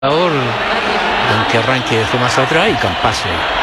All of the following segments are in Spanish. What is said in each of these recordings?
Que arranque desde más atrás y Campás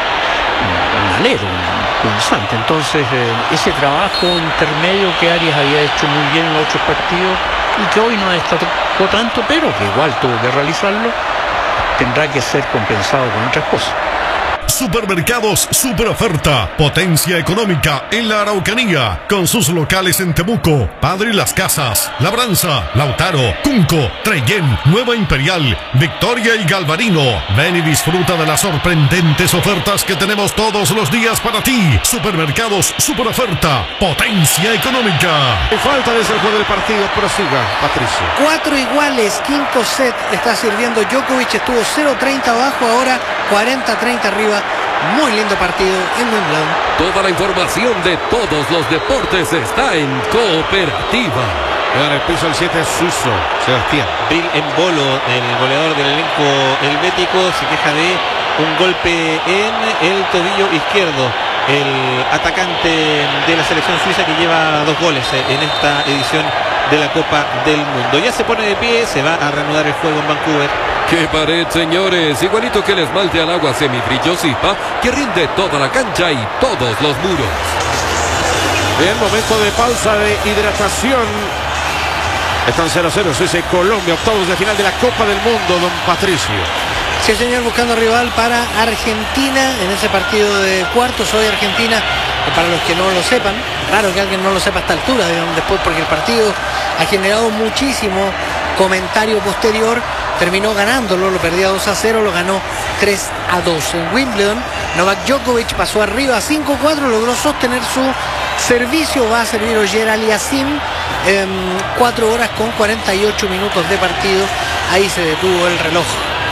un alero, un pulsante. Entonces ese trabajo intermedio que Arias había hecho muy bien en los otros partidos y que hoy no destacó tanto, pero que igual tuvo que realizarlo, tendrá que ser compensado con otras cosas. Supermercados Super Oferta, potencia económica en la Araucanía, con sus locales en Temuco, Padre Las Casas, Labranza, Lautaro, Cunco, Trellén, Nueva Imperial, Victoria y Galvarino. Ven y disfruta de las sorprendentes ofertas que tenemos todos los días para ti. Supermercados Super Oferta, potencia económica. Falta desde el juego del partido, prosiga, Patricio. 4 iguales, quinto set está sirviendo Djokovic, estuvo 0-30 abajo, ahora 40-30 arriba. Muy lindo partido en Wimbledon. Toda la información de todos los deportes está en Cooperativa. En el piso el 7 suizo, Sebastián. Bril Embolo, el goleador del elenco helvético, se queja de un golpe en el tobillo izquierdo. El atacante de la selección suiza que lleva 2 goles en esta edición de la Copa del Mundo. Ya se pone de pie, se va a reanudar el juego en Vancouver. ¡Qué pared, señores! Igualito que el esmalte al agua semibrillo-Zipa, que rinde toda la cancha y todos los muros. Bien, momento de pausa de hidratación. Están 0-0 Suiza y Colombia, octavos de final de la Copa del Mundo, don Patricio. Sí, señor, buscando rival para Argentina en ese partido de cuartos. Hoy Argentina, para los que no lo sepan, raro que alguien no lo sepa a esta altura, después, porque el partido ha generado muchísimo comentario posterior. Terminó ganándolo, lo perdía 2-0, lo ganó 3-2. En Wimbledon, Novak Djokovic pasó arriba 5-4, logró sostener su servicio. Va a servir Ogier Aliassime en 4 horas con 48 minutos de partido. Ahí se detuvo el reloj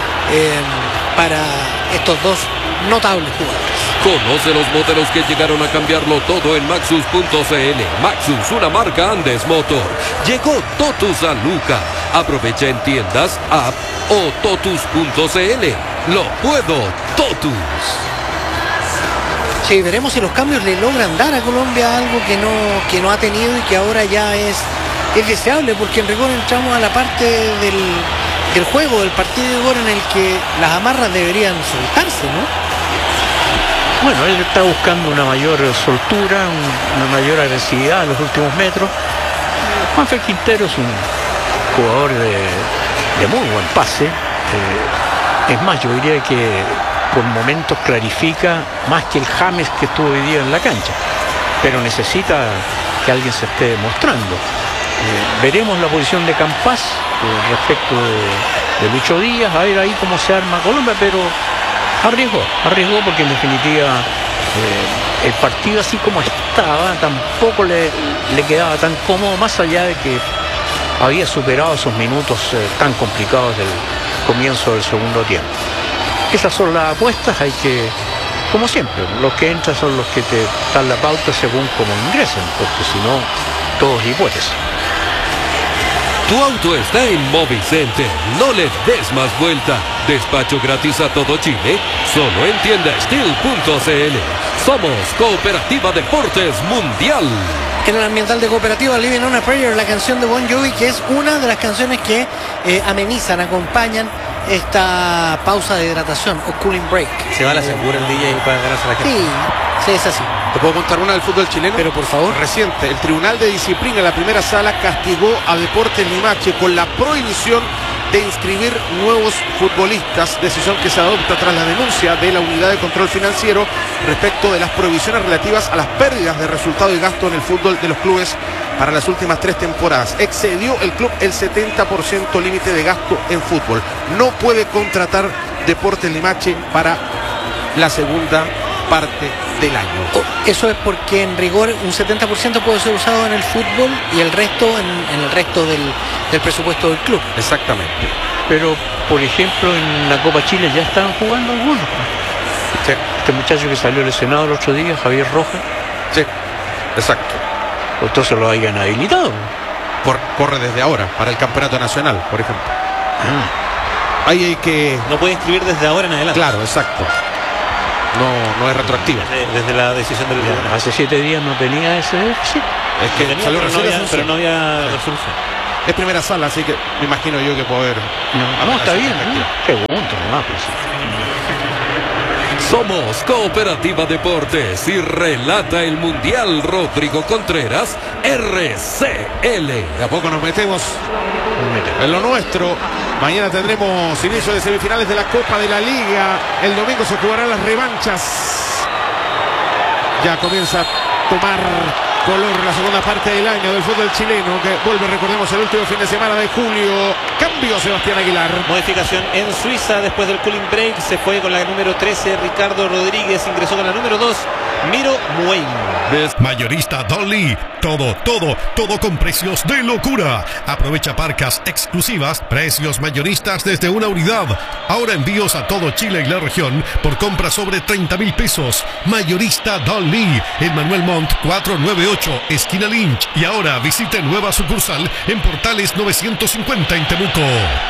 para estos dos notables jugadores. Conoce los modelos que llegaron a cambiarlo todo en Maxus.cl. Maxus, una marca Andes Motor. Llegó Totus a Luca. Aprovecha en tiendas, app o Totus.cl. Lo puedo, Totus. Sí, veremos si los cambios le logran dar a Colombia algo que no ha tenido y que ahora ya es deseable, porque en rigor entramos a la parte del juego, del partido de rigor, en el que las amarras deberían soltarse, ¿no? Bueno, él está buscando una mayor soltura, una mayor agresividad en los últimos metros. Juanfer Quintero es un jugador de muy buen pase. Es más, yo diría que por momentos clarifica más que el James que estuvo hoy día en la cancha. Pero necesita que alguien se esté demostrando. Veremos la posición de Campás respecto de Lucho Díaz, a ver ahí cómo se arma Colombia, pero arriesgó porque en definitiva el partido así como estaba tampoco le quedaba tan cómodo, más allá de que había superado esos minutos tan complicados del comienzo del segundo tiempo. Esas son las apuestas, hay que, como siempre, los que entran son los que te dan la pauta según cómo ingresan, porque si no, todos iguales. Tu auto está en Móvil Center. No le des más vuelta. Despacho gratis a todo Chile. Solo en tiendasteel.cl. Somos Cooperativa Deportes Mundial. En el ambiental de Cooperativa, Living on a Prayer, la canción de Bon Jovi, que es una de las canciones que amenizan, acompañan esta pausa de hidratación o cooling break. Se va a la segura el DJ para ganarse la gente. Sí, es así. ¿Te puedo contar una del fútbol chileno? Pero por favor. Reciente, el Tribunal de Disciplina en la primera sala castigó a Deportes Limache con la prohibición de inscribir nuevos futbolistas, decisión que se adopta tras la denuncia de la Unidad de Control Financiero respecto de las prohibiciones relativas a las pérdidas de resultado y gasto en el fútbol de los clubes para las últimas 3 temporadas. Excedió el club el 70% límite de gasto en fútbol. No puede contratar Deportes Limache para la segunda parte del año. Eso es porque en rigor un 70% puede ser usado en el fútbol y el resto en el resto del presupuesto del club. Exactamente. Pero, por ejemplo, en la Copa Chile ya estaban jugando algunos. Sí. Este muchacho que salió lesionado el otro día, Javier Rojas. Sí, exacto. Entonces lo hayan habilitado. Corre desde ahora para el campeonato nacional, por ejemplo. Ahí hay que... No puede inscribir desde ahora en adelante. Claro, exacto. No es retroactiva. Desde la decisión del Hace 7 días no tenía ese déficit. Es que tenía, salió pero, recién pero no había resolución. Es primera sala, así que me imagino yo que poder. No, está bien. Pregunto nomás, pues. Somos Cooperativa Deportes y relata el Mundial Rodrigo Contreras, RCL. De a poco nos metemos en lo nuestro. Mañana tendremos inicio de semifinales de la Copa de la Liga. El domingo se jugarán las revanchas. Ya comienza a tomar color la segunda parte del año del fútbol chileno, que vuelve, recordemos, el último fin de semana de julio. Cambio Sebastián Aguilar. Modificación en Suiza después del cooling break. Se fue con la número 13 Ricardo Rodríguez. Ingresó con la número 2 Miro Muein. Mayorista Dolly. Todo con precios de locura. Aprovecha parcas exclusivas, precios mayoristas desde una unidad. Ahora envíos a todo Chile y la región por compra sobre 30.000 pesos. Mayorista Dolly. En Manuel Montt 498, esquina Lynch. Y ahora visite nueva sucursal en Portales 950 en Temuco.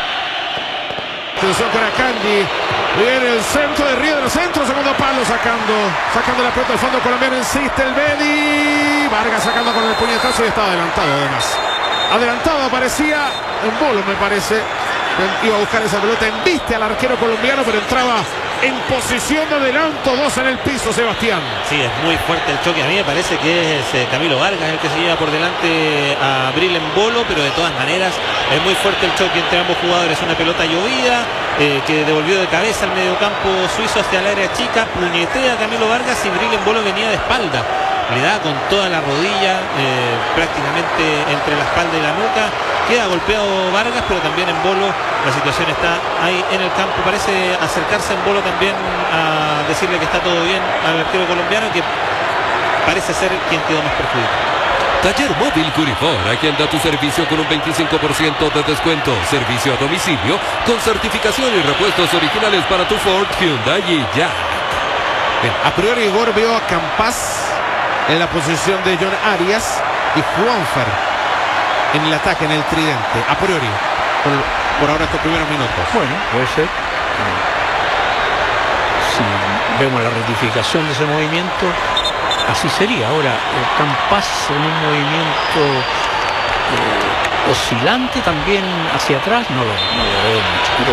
Atención con Akanji. Viene el centro de Río del centro, segundo palo, sacando la pelota al fondo colombiano, insiste el Bedi. Vargas sacando con el puñetazo y estaba adelantado además. Adelantado aparecía en Bolo, me parece. Iba a buscar esa pelota, embiste al arquero colombiano, pero entraba en posición de adelanto, 2 en el piso, Sebastián. Sí, es muy fuerte el choque. A mí me parece que es Camilo Vargas el que se lleva por delante a Abril en Bolo, pero de todas maneras es muy fuerte el choque entre ambos jugadores. Una pelota llovida que devolvió de cabeza al mediocampo suizo hacia el área chica, puñetea a Camilo Vargas y Abril en Bolo venía de espalda. Le da con toda la rodilla, prácticamente entre la espalda y la nuca. Queda golpeado Vargas, pero también en Bolo la situación está ahí en el campo. Parece acercarse en Bolo también a decirle que está todo bien al arquero colombiano, que parece ser quien quedó más perjudicado. Taller Móvil Curifor, agenda tu servicio con un 25% de descuento. Servicio a domicilio con certificación y repuestos originales para tu Ford, Hyundai y Jack. Bien, a priori Igor vio a Campas en la posición de John Arias y Juanfer en el ataque, en el tridente. A priori, por ahora estos primeros minutos. Bueno, puede ser. Si vemos la rectificación de ese movimiento, así sería. Ahora, Campas en un movimiento oscilante también hacia atrás, no lo veo mucho, pero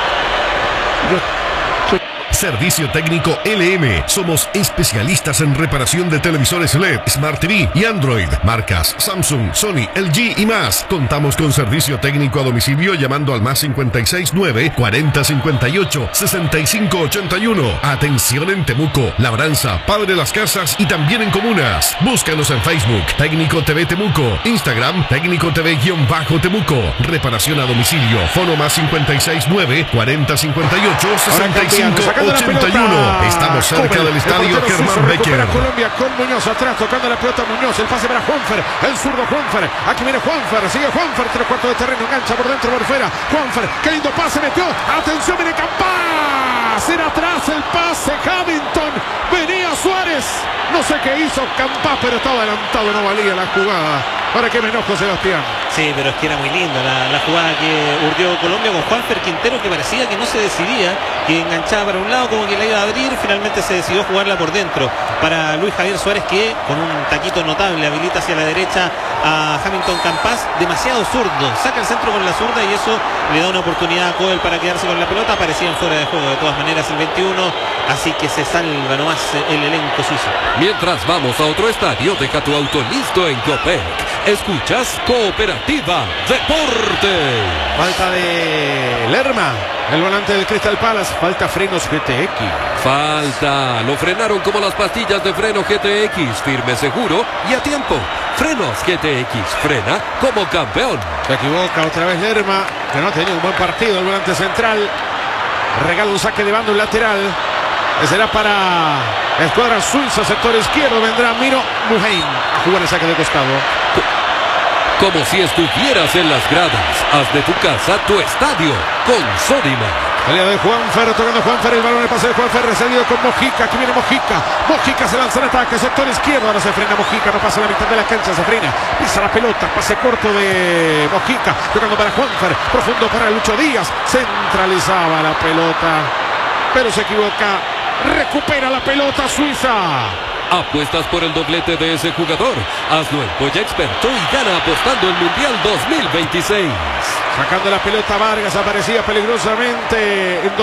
bueno. Servicio técnico LM. Somos especialistas en reparación de televisores LED, Smart TV y Android. Marcas Samsung, Sony, LG y más. Contamos con servicio técnico a domicilio llamando al más 569 40 58 65 81. Atención en Temuco, Labranza, Padre Las Casas y también en comunas. Búscanos en Facebook, Técnico TV Temuco, Instagram, Técnico TV-Temuco. Reparación a domicilio. Fono más 569 40 58 65 81. Estamos cerca del estadio Germán Becker. Colombia con Muñoz atrás, tocando la pelota Muñoz. El pase para Juanfer, el zurdo Juanfer. Aquí viene Juanfer, sigue Juanfer, 3/4 de terreno, engancha por dentro, por fuera. Juanfer, qué lindo pase metió. Atención, viene Campas. Era atrás el pase, Hamilton. Venía Suárez. No sé qué hizo Campas, pero estaba adelantado, no valía la jugada. Ahora que me enojo, Sebastián. Sí, pero es que era muy linda la jugada que urdió Colombia con Juanfer Quintero, que parecía que no se decidía, que enganchaba para un lado como que la iba a abrir. Finalmente se decidió jugarla por dentro para Luis Javier Suárez, que con un taquito notable habilita hacia la derecha a Hamilton Campas, demasiado zurdo, saca el centro con la zurda y eso le da una oportunidad a Coel para quedarse con la pelota. Aparecían fuera de juego de todas maneras el 21, así que se salva nomás el elenco suizo. Mientras vamos a otro estadio, deja tu auto listo en Copec. Escuchas Cooperativa Deporte. Falta de Lerma, el volante del Crystal Palace. Falta frenos GTX. Falta. Lo frenaron como las pastillas de freno GTX. Firme, seguro y a tiempo. Frenos GTX. Frena como campeón. Se equivoca otra vez Lerma, que no ha tenido un buen partido el volante central. Regala un saque de banda, un lateral. Que será para la escuadra suiza, sector izquierdo. Vendrá Miro Muheim a jugar el saque de costado. Como si estuvieras en las gradas. Haz de tu casa tu estadio con Sodimac. Salida de Juanfer, tocando Juanfer, el balón en el pase de Juanfer, resalido con Mojica, aquí viene Mojica. Mojica se lanza en ataque, sector izquierdo, ahora se frena Mojica, no pasa la mitad de la cancha, se frena, pisa la pelota, pase corto de Mojica, tocando para Juanfer, profundo para Lucho Díaz, centralizaba la pelota, pero se equivoca, recupera la pelota Suiza. ¿Apuestas por el doblete de ese jugador? Hazlo en Polla Experto y gana apostando el Mundial 2026. Sacando la pelota Vargas, aparecía peligrosamente.